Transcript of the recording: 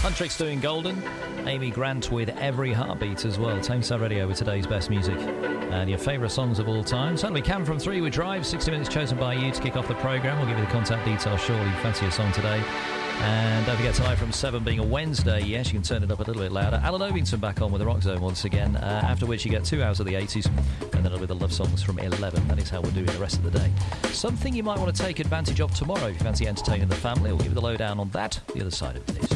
Huntrix doing Golden. Amy Grant with Every Heartbeat as well. Tamestar Radio with today's best music. And your favourite songs of all time. Certainly Cam from 3 with Drive. 60 minutes chosen by you to kick off the programme. We'll give you the contact details shortly. Fancy a song today. And don't forget tonight from 7 being a Wednesday. Yes, you can turn it up a little bit louder. Alan Ovington back on with the Rock Zone once again. After which you get 2 hours of the 80s. And then it'll be the love songs from 11. That is how we're doing the rest of the day. Something you might want to take advantage of tomorrow if you fancy entertaining the family. We'll give you the lowdown on that the other side of this.